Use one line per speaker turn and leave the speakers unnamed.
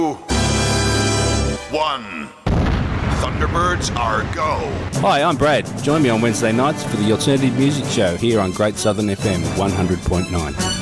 1. Thunderbirds are go.
Hi, I'm Brad. Join me on Wednesday nights for the Alternative Music Show here on Great Southern FM 100.9.